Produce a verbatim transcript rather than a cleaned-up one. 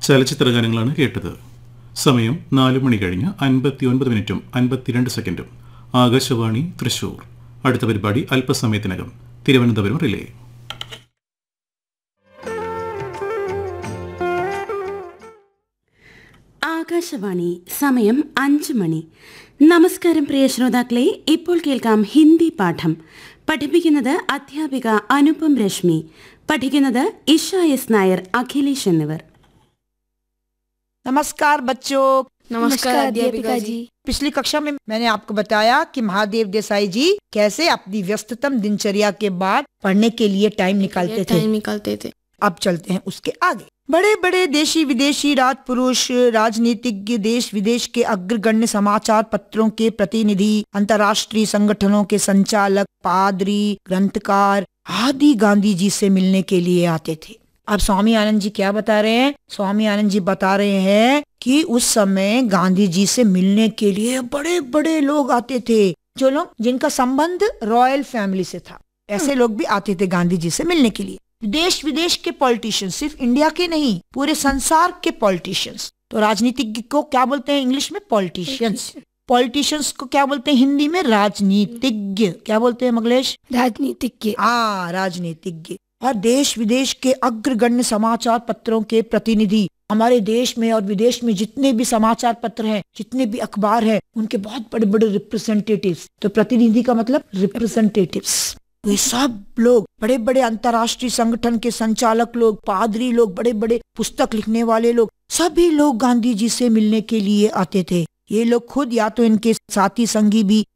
ചലച്ചിത്ര ഗാനങ്ങളാണ് കേട്ടത്. സമയം നാല് മണി കഴിഞ്ഞ് അൻപത്തി ഒൻപത് മിനിറ്റും അൻപത്തിരണ്ട് സെക്കൻഡും. ആകാശവാണി തൃശൂർ. അടുത്ത പരിപാടി അല്പസമയത്തിനകം. തിരുവനന്തപുരം റിലേ. ആകാശവാണി. സമയം അഞ്ച് മണി. നമസ്കാരം പ്രിയ ശ്രോതാക്കളെ. ഇപ്പോൾ കേൾക്കാം ഹിന്ദി പാഠം. പഠിപ്പിക്കുന്നത് അധ്യാപിക അനുപം രശ്മി. പഠിക്കുന്നത് ഇഷ എസ് നായർ, അഖിലേഷ് എന്നിവർ. नमस्कार बच्चों। नमस्कार अध्यापिका जी। पिछली कक्षा में मैंने आपको बताया कि महादेव देसाई जी कैसे अपनी व्यस्ततम दिनचर्या के बाद पढ़ने के लिए टाइम निकालते थे टाइम निकालते थे अब चलते हैं उसके आगे। बड़े बड़े देशी विदेशी राजपुरुष, राजनीतिज्ञ, देश विदेश के अग्रगण्य समाचार पत्रों के प्रतिनिधि, अंतर्राष्ट्रीय संगठनों के संचालक, पादरी, ग्रंथकार आदि गांधी जी से मिलने के लिए आते थे। अब स्वामी आनंद जी क्या बता रहे हैं? स्वामी आनंद जी बता रहे हैं कि उस समय गांधी जी से मिलने के लिए बड़े बड़े लोग आते थे, जो लोग जिनका संबंध रॉयल फैमिली से था। ऐसे लोग भी आते थे गांधी जी से मिलने के लिए। देश विदेश के पॉलिटिशियंस, सिर्फ इंडिया के नहीं, पूरे संसार के पॉलिटिशियंस। तो राजनीतिज्ञ को क्या बोलते हैं इंग्लिश में? पॉलिटिशियंस। पॉलिटिशियंस को क्या बोलते हैं हिंदी में? राजनीतिज्ञ। क्या बोलते हैं मंगलेश? राजनीतिज्ञ। हाँ, राजनीतिज्ञ। और देश विदेश के अग्रगण्य समाचार पत्रों के प्रतिनिधि, हमारे देश में और विदेश में जितने भी समाचार पत्र हैं, जितने भी अखबार हैं, उनके बहुत बड़े बड़े रिप्रेजेंटेटिव्स। तो प्रतिनिधि का मतलब रिप्रेजेंटेटिव्स। ये सब लोग, बड़े बड़े अंतर्राष्ट्रीय संगठन के संचालक लोग, पादरी लोग, बड़े बड़े पुस्तक लिखने वाले लोग, सभी लोग गांधी जी से मिलने के लिए आते थे। ये लोग खुद या तो इनके साथी संगी भी